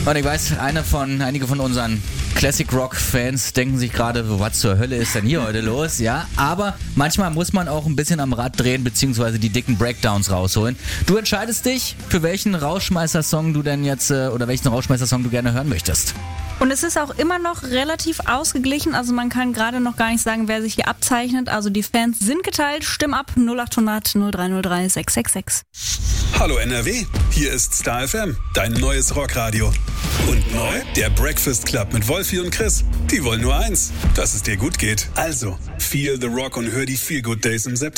Und ich weiß, einige von unseren Classic Rock Fans denken sich gerade, was zur Hölle ist denn hier heute los? Ja, aber manchmal muss man auch ein bisschen am Rad drehen, beziehungsweise die dicken Breakdowns rausholen. Du entscheidest dich, für welchen Rausschmeißer-Song du denn jetzt, oder welchen Rausschmeißer-Song du gerne hören möchtest. Und es ist auch immer noch relativ ausgeglichen, also man kann gerade noch gar nicht sagen, wer sich hier abzeichnet. Also die Fans sind geteilt, Stimm ab 0800 0303 666. Hallo NRW, hier ist Star FM, dein neues Rockradio. Und neu? Der Breakfast Club mit Wolfi und Chris. Die wollen nur eins, dass es dir gut geht. Also, feel the rock und hör die Feel Good Days im September.